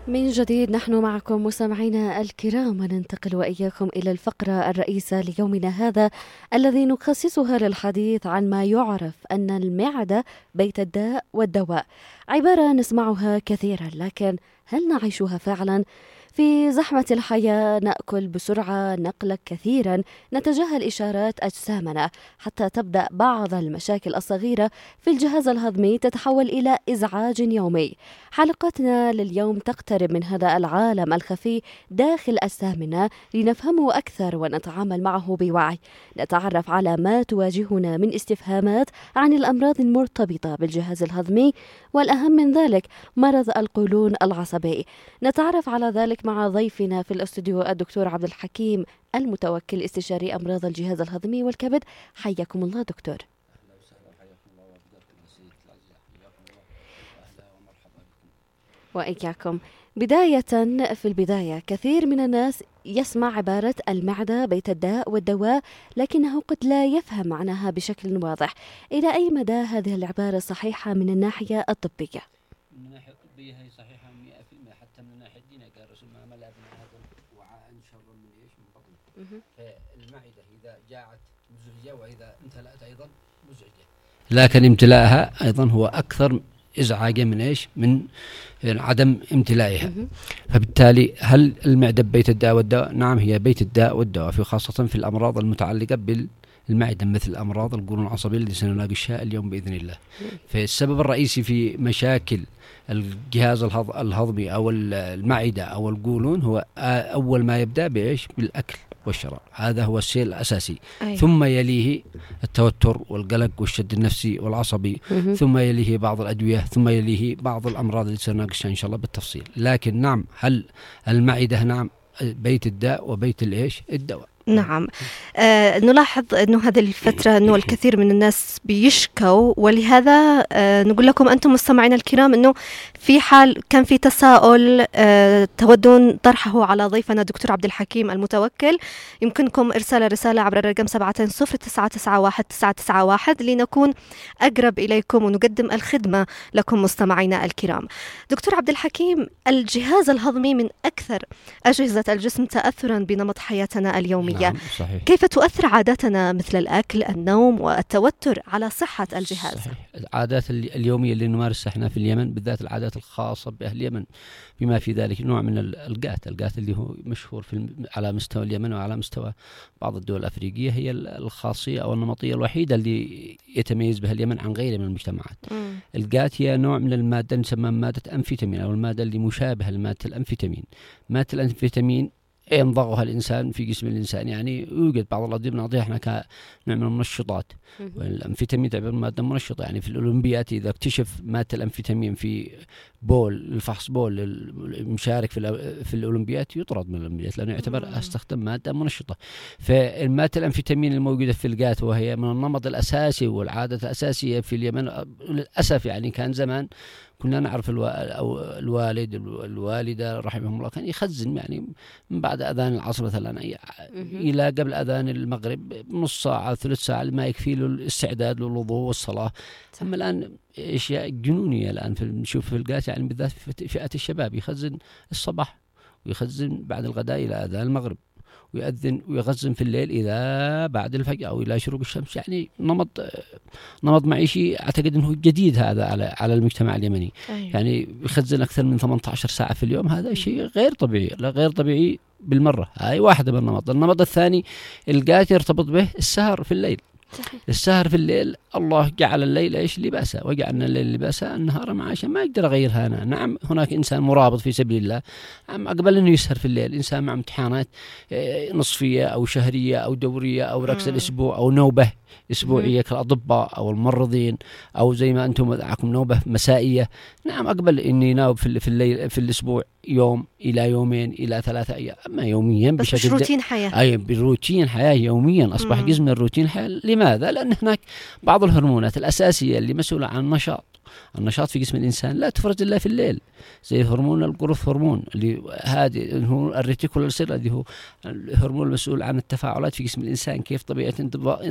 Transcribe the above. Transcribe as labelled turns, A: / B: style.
A: من جديد نحن معكم مستمعينا الكرام، وننتقل وإياكم إلى الفقرة الرئيسة ليومنا هذا الذي نخصصها للحديث عن ما يعرف أن المعدة بيت الداء والدواء. عبارة نسمعها كثيرا، لكن هل نعيشها فعلا؟ في زحمة الحياة نأكل بسرعة، نقلق كثيرا، نتجاهل إشارات أجسامنا، حتى تبدأ بعض المشاكل الصغيرة في الجهاز الهضمي تتحول إلى إزعاج يومي. حلقتنا لليوم تقترب من هذا العالم الخفي داخل أجسامنا لنفهمه أكثر ونتعامل معه بوعي. نتعرف على ما تواجهنا من استفهامات عن الأمراض المرتبطة بالجهاز الهضمي، والأهم من ذلك مرض القولون العصبي. نتعرف على ذلك مع ضيفنا في الاستوديو الدكتور عبد الحكيم المتوكل، استشاري أمراض الجهاز الهضمي والكبد. حياكم الله دكتور.
B: أهلا وسهلا، حياكم الله وبداكم السيد العزيز، حياكم الله وأهلا ومرحبا بكم.
A: وإياكم. بداية في البداية، كثير من الناس يسمع عبارة المعدة بيت الداء والدواء، لكنه قد لا يفهم معناها بشكل واضح. إلى أي مدى هذه العبارة صحيحة من الناحية الطبية؟
B: من الناحية الطبية هي صحيحة 100%، حتى من الناحية الدينية قال الرسول ما ملأ ابن آدم وعاء شرا من إيش؟ من بطن. فالمعدة إذا جاعت مزعجة، وإذا امتلأت أيضا مزعجة، لكن امتلاءها أيضا هو أكثر إزعاجا من إيش؟ من عدم امتلائها. فبالتالي هل المعدة بيت الداء والدواء؟ نعم، هي بيت الداء والدواء، في خاصة في الأمراض المتعلقة بالمعدة، مثل أمراض القولون العصبي التي سنناقشها اليوم بإذن الله. فالسبب الرئيسي في مشاكل الجهاز الهضمي أو المعدة أو القولون هو أول ما يبدأ بإيش؟ بالأكل والشراب. هذا هو الشيء الأساسي. أيوة. ثم يليه التوتر والقلق والشد النفسي والعصبي، ثم يليه بعض الأدوية، ثم يليه بعض الأمراض اللي سنناقشها إن شاء الله بالتفصيل. لكن نعم، هل المعدة نعم بيت الداء وبيت الإيش؟ الدواء.
C: نعم. نلاحظ أنه هذه الفترة أنه الكثير من الناس بيشكوا، ولهذا نقول لكم أنتم مستمعين الكرام أنه في حال كان في تساؤل تودون طرحه على ضيفنا دكتور عبد الحكيم المتوكل، يمكنكم إرسال رسالة عبر الرقم 700991 لنكون أقرب إليكم ونقدم الخدمة لكم مستمعينا الكرام. دكتور عبد الحكيم، الجهاز الهضمي من أكثر أجهزة الجسم تأثرا بنمط حياتنا اليومي.
B: نعم، صحيح.
C: كيف تؤثر عاداتنا مثل الأكل، النوم والتوتر على صحة الجهاز؟
B: صحيح. العادات اليومية اللي نمارسها احنا في اليمن، بالذات العادات الخاصة بأهل اليمن، بما في ذلك نوع من القات اللي هو مشهور على مستوى اليمن وعلى مستوى بعض الدول الأفريقية، هي الخاصية أو النمطية الوحيدة اللي يتميز بها اليمن عن غيره من المجتمعات. القات هي نوع من المادة نسمى مادة أمفيتامين، أو المادة اللي مشابهة لمادة الأمفيتامين. مادة الأمفيتامين يمضغها الإنسان في جسم الإنسان، يعني يوجد بعض الأدوية بنعطيها احنا كنوع من المنشطات. والأمفيتامين تعتبر مادة منشطة، يعني في الأولمبيات إذا اكتشف مادة الأمفيتامين في الفحص بول المشارك في الأولمبيات يطرد من الأولمبيات، لأنه يعتبر استخدم مادة منشطة. فالمادة الأمفيتامين الموجودة في القات، وهي من النمط الأساسي والعادة الأساسية في اليمن للأسف. يعني كان زمان كنا نعرف الوالد الوالدة رحمهم الله كان يخزن يعني من بعد أذان العصر مثلا إلى قبل أذان المغرب نص ساعة 3 ساعة ما يكفي له الاستعداد للوضوء والصلاة. أما الآن أشياء جنونية الآن نشوف في القات، يعني بالذات في فئة الشباب يخزن الصباح ويخزن بعد الغداء إلى أذان المغرب، ويأذن ويغزن في الليل إذا بعد الفجر أو إلى شروق الشمس. يعني نمط معيشي أعتقد أنه جديد هذا على المجتمع اليمني. أيوة. يعني يخزن أكثر من 18 ساعة في اليوم، هذا شيء غير طبيعي، لا غير طبيعي بالمرة. هاي واحدة من النمط الثاني القات يرتبط به السهر في الليل. السهر في الليل، الله جعل الليل إيش؟ لباسا، وجعلنا الليل لباسا النهار معاشا، ما يقدر أغيرها أنا. نعم، هناك إنسان مرابط في سبيل الله أقبل أنه يسهر في الليل، إنسان مع امتحانات نصفية أو شهرية أو دورية أو رأس الأسبوع أو نوبة أسبوعية كالأطباء أو الممرضين، أو زي ما أنتم معكم نوبة مسائية. نعم، أقبل إني ناوب في الليل في الأسبوع يوم إلى يومين إلى 3 أيام، أما يوميا
C: بشكل روتين حياة.
B: أي بروتين حياة يوميا، أصبح جزء من الروتين حياة. لماذا؟ لأن هناك بعض الهرمونات الأساسية اللي مسؤولة عن النشاط في جسم الإنسان لا تفرز إلا في الليل، زي هرمون الجروث هرمون اللي هذه هو الريتيكولار سيل، الذي هو الهرمون المسؤول عن التفاعلات في جسم الإنسان، كيف طبيعة